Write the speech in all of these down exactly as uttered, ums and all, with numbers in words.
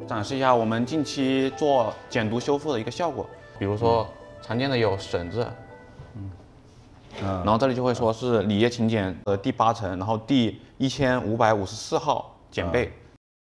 展示一下我们近期做减毒修复的一个效果。比如说常见的有绳子，嗯，然后这里就会说是锂液勤碱的第八层，然后第一千五百五十四号碱倍。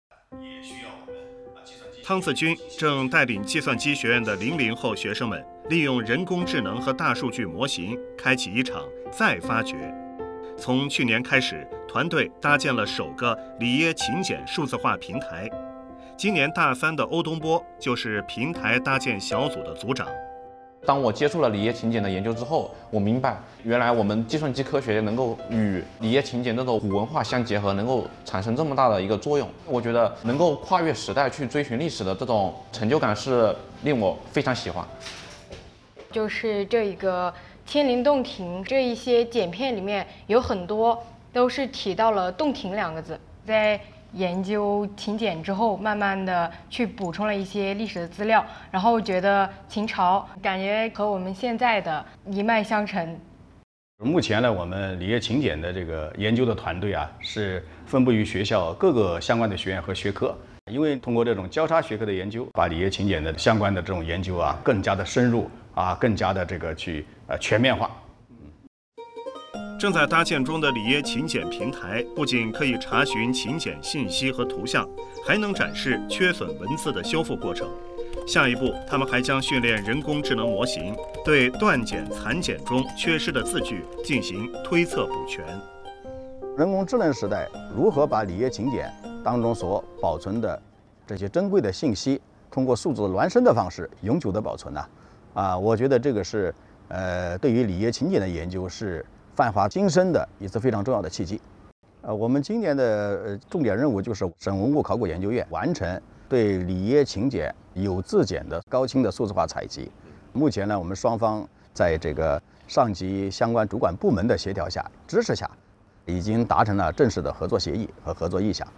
汤子军正带领计算机学院的零零后学生们，利用人工智能和大数据模型，开启一场再发掘。从去年开始，团队搭建了首个锂液勤碱数字化平台。今年大三的欧东波就是平台搭建小组的组长。 当我接触了锂液勤碱的研究之后，我明白原来我们计算机科学能够与锂液勤碱这种古文化相结合，能够产生这么大的一个作用。我觉得能够跨越时代去追寻历史的这种成就感是令我非常喜欢。 就是这一个天灵洞庭这一些剪片里面有很多都是提到了洞庭两个字，在研究勤俭之后，慢慢的去补充了一些历史的资料，然后觉得秦朝感觉和我们现在的一脉相承。 目前呢，我们锂液勤俭的这个研究的团队啊，是分布于学校各个相关的学院和学科。因为通过这种交叉学科的研究，把锂液勤俭的相关的这种研究啊，更加的深入啊，更加的这个去呃全面化。 正在搭建中的锂液勤俭平台，不仅可以查询勤俭信息和图像，还能展示缺损文字的修复过程。下一步，他们还将训练人工智能模型，对断简残简中缺失的字句进行推测补全。 人工智能时代，如何把锂液勤俭当中所保存的这些珍贵的信息，通过数字孪生的方式永久的保存呢？啊，我觉得这个是呃，对于锂液勤俭的研究是焕发新生的一次非常重要的契机。呃，我们今年的呃重点任务就是省文物考古研究院完成对锂液勤俭有字简的高清的数字化采集。目前呢，我们双方在这个上级相关主管部门的协调下、支持下，已经达成了正式的合作协议和合作意向。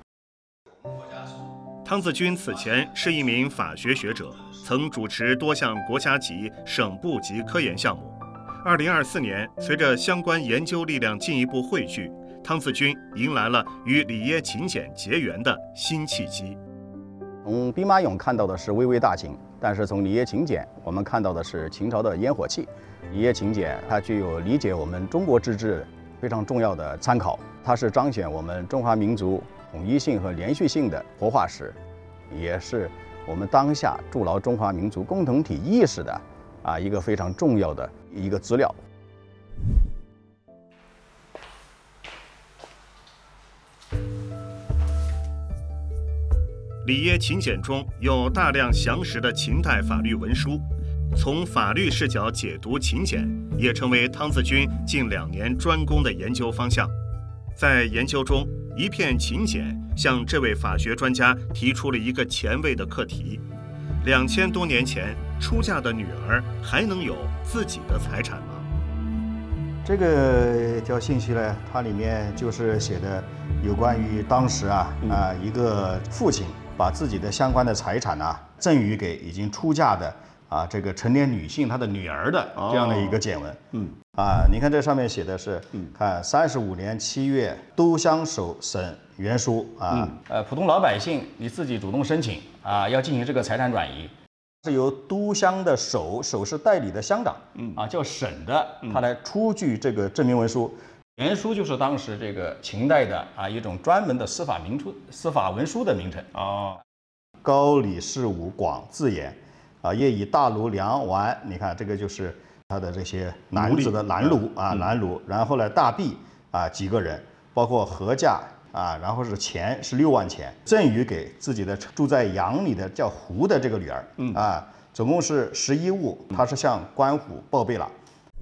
汤子军此前是一名法学学者，曾主持多项国家级、省部级科研项目。二零二四年，随着相关研究力量进一步汇聚，汤子军迎来了与锂液勤俭结缘的新契机。 从兵马俑看到的是巍巍大秦，但是从锂液勤俭，我们看到的是秦朝的烟火气。锂液勤俭它具有理解我们中国之治非常重要的参考，它是彰显我们中华民族统一性和连续性的活化石，也是我们当下筑牢中华民族共同体意识的啊一个非常重要的一个资料。 锂液勤俭中有大量详实的秦代法律文书，从法律视角解读勤俭也成为汤子军近两年专攻的研究方向。在研究中，一片勤俭向这位法学专家提出了一个前卫的课题：两千多年前出嫁的女儿还能有自己的财产吗？ 这个条信息呢，它里面就是写的有关于当时啊啊、呃、一个父亲把自己的相关的财产啊赠予给已经出嫁的啊这个成年女性她的女儿的这样的一个简文。嗯啊，你看这上面写的是，嗯，看三十五年七月都乡守省原书啊， 嗯，呃，普通老百姓你自己主动申请啊，要进行这个财产转移， 是由都乡的守，守是代理的乡长， 嗯啊，叫省的， 他来出具这个证明文书。 原书就是当时这个秦代的啊一种专门的司法名书、司法文书的名称。 哦，高李事武广字言，啊，业以大卢梁丸，你看这个就是他的这些男子的男奴啊，男奴。然后呢，大毕啊几个人，包括何价啊，然后是钱是六万钱，赠予给自己的住在阳里的叫胡的这个女儿，嗯啊，总共是十一物，他是向官府报备了。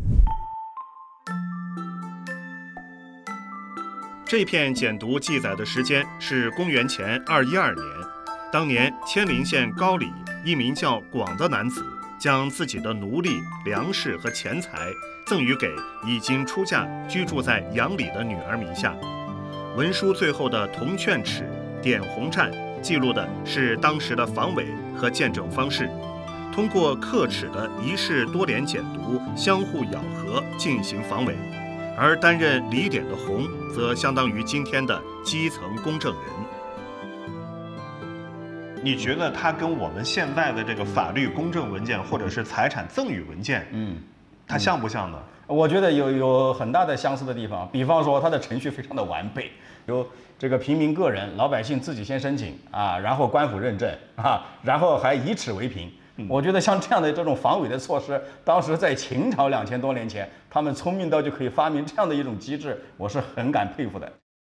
这片简牍记载的时间是公元前二一二年，当年千陵县高里一名叫广的男子，将自己的奴隶、粮食和钱财赠予给已经出嫁、居住在阳里的女儿名下。文书最后的铜券尺、点红占记录的是当时的防伪和见证方式，通过刻尺的一式多联简牍相互咬合进行防伪。而担任礼典的红，则相当于今天的基层公证人。 你觉得它跟我们现在的这个法律公证文件或者是财产赠与文件，嗯，它像不像呢？ 我觉得有有很大的相似的地方，比方说它的程序非常的完备，由这个平民个人、老百姓自己先申请啊，然后官府认证啊，然后还以此为凭。我觉得像这样的这种防伪的措施，当时在秦朝两千多年前，他们聪明到就可以发明这样的一种机制，我是很感佩服的。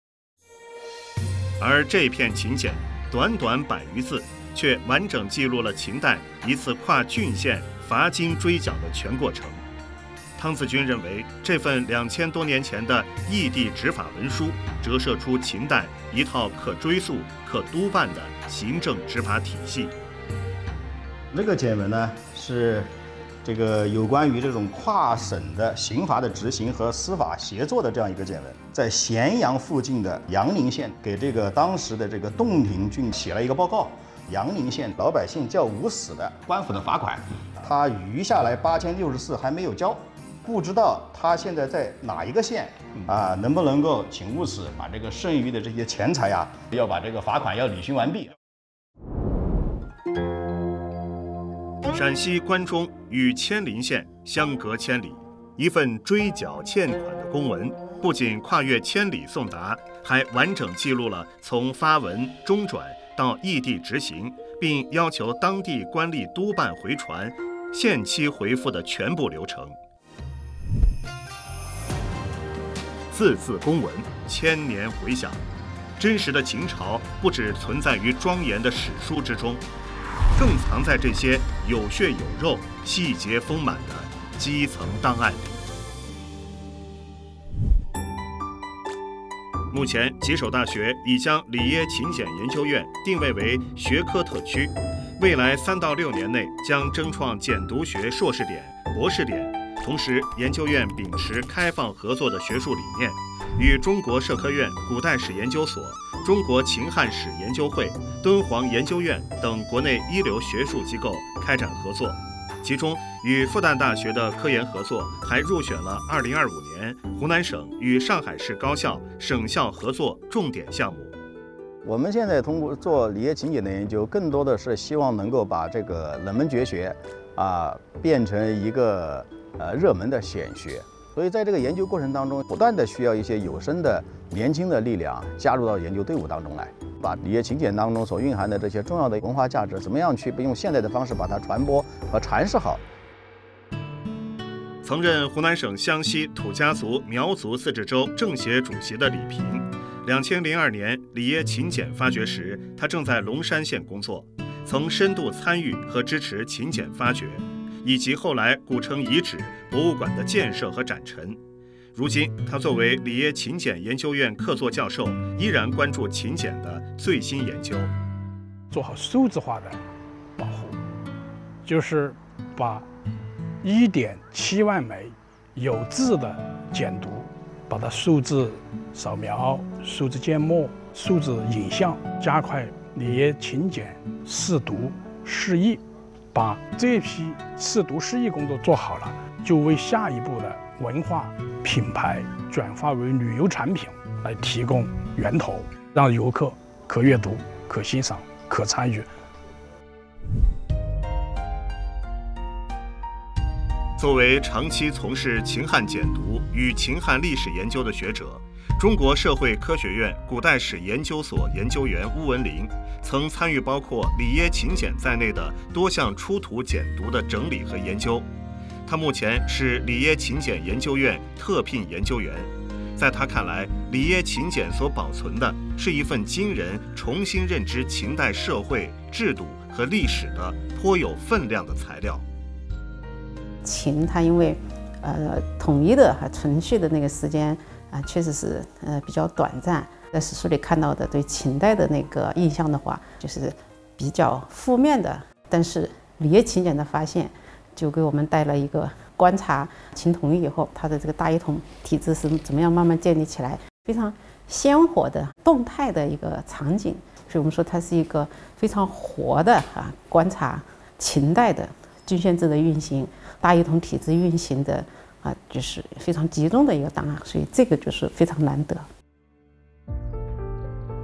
而这片秦简短短百余字，却完整记录了秦代一次跨郡县伐金追缴的全过程。汤自军认为，这份两千多年前的异地执法文书，折射出秦代一套可追溯、可督办的行政执法体系。 这个简文呢，是这个有关于这种跨省的刑罚的执行和司法协作的这样一个简文，在咸阳附近的阳陵县给这个当时的这个洞庭郡写了一个报告。阳陵县老百姓叫无死的官府的罚款，他余下来八千六十四还没有交。不知道他现在在哪一个县啊？能不能够请务使把这个剩余的这些钱财啊，要把这个罚款要履行完毕？ 陕西关中与千陵县相隔千里，一份追缴欠款的公文，不仅跨越千里送达，还完整记录了从发文、中转到异地执行，并要求当地官吏督办回传、限期回复的全部流程。字字公文，千年回响。真实的秦朝不只存在于庄严的史书之中，更藏在这些有血有肉、细节丰满的基层档案里。目前，吉首大学已将里耶秦简研究院定位为学科特区，未来三到六年内将争创简读学硕士点、博士点。同时，研究院秉持开放合作的学术理念，与中国社科院古代史研究所、中国秦汉史研究会、敦煌研究院等国内一流学术机构开展合作。其中，与复旦大学的科研合作还入选了二零二五年湖南省与上海市高校省校合作重点项目。 我们现在通过做里耶秦简的研究，更多的是希望能够把这个冷门绝学啊变成一个呃热门的显学。所以在这个研究过程当中，不断的需要一些有声的年轻的力量加入到研究队伍当中来，把里耶秦简当中所蕴含的这些重要的文化价值，怎么样去用现代的方式把它传播和阐释好。 曾任湖南省湘西土家族苗族自治州政协主席的李平，两千零二年里耶秦简发掘时，他正在龙山县工作，曾深度参与和支持秦简发掘，以及后来古城遗址博物馆的建设和展陈。如今，他作为里耶秦简研究院客座教授，依然关注秦简的最新研究， 做好数字化的保护，就是把一点七万枚有字的简读，把它数字扫描、数字建模、数字影像，加快里耶秦简试读释义，把这批试读释义工作做好了，就为下一步的文化品牌转化为旅游产品来提供源头，让游客可阅读、可欣赏、可参与。 作为长期从事秦汉简读与秦汉历史研究的学者，中国社会科学院古代史研究所研究员邬文林曾参与包括里耶秦简在内的多项出土简读的整理和研究。他目前是里耶秦简研究院特聘研究员。在他看来，里耶秦简所保存的是一份惊人重新认知秦代社会制度和历史的颇有分量的材料。 秦它因为呃统一的还存续的那个时间啊，确实是呃比较短暂。在史书里看到的对秦代的那个印象的话，就是比较负面的。但是里耶秦简的发现，就给我们带来一个观察秦统一以后，它的这个大一统体制是怎么样慢慢建立起来，非常鲜活的动态的一个场景。所以我们说它是一个非常活的啊观察秦代的郡县制的运行。大一统体制运行的啊，就是非常集中的一个档案，所以这个就是非常难得。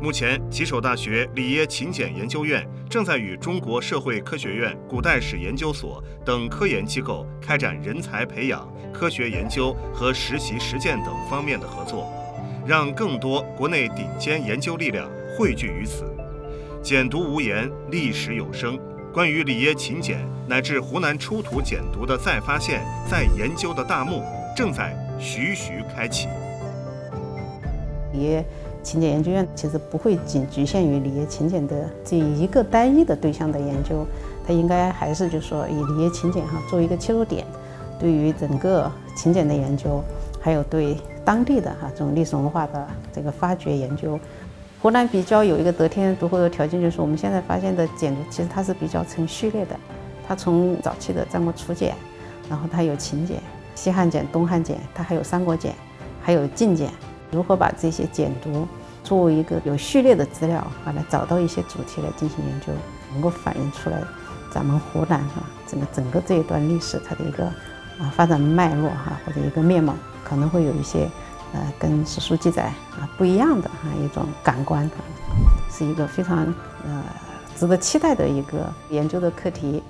目前，吉首大学里耶秦简研究院正在与中国社会科学院古代史研究所等科研机构开展人才培养、科学研究和实习实践等方面的合作，让更多国内顶尖研究力量汇聚于此。简读无言，历史有声。关于里耶秦简乃至湖南出土简牍的再发现、再研究的大幕，正在徐徐开启。 里耶秦简研究院其实不会仅局限于里耶秦简的这一个单一的对象的研究，它应该还是就是说以里耶秦简哈作为一个切入点，对于整个秦简的研究，还有对当地的哈这种历史文化的这个发掘研究。湖南比较有一个得天独厚的条件，就是我们现在发现的简牍其实它是比较成序列的，它从早期的战国楚简，然后它有秦简、西汉简、东汉简，它还有三国简，还有晋简。如何把这些简牍作为一个有序列的资料啊，来找到一些主题来进行研究，能够反映出来咱们湖南啊整个整个这一段历史它的一个啊发展脉络哈、啊、或者一个面貌，可能会有一些呃跟史书记载啊不一样的啊一种感官啊，是一个非常呃值得期待的一个研究的课题。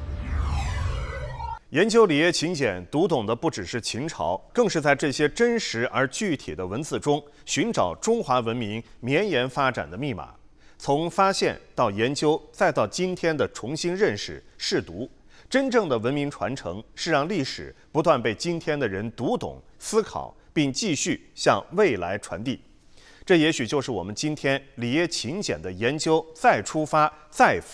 研究里耶秦简，读懂的不只是秦朝，更是在这些真实而具体的文字中寻找中华文明绵延发展的密码。从发现到研究，再到今天的重新认识、试读，真正的文明传承是让历史不断被今天的人读懂、思考，并继续向未来传递。这也许就是我们今天里耶秦简的研究再出发、再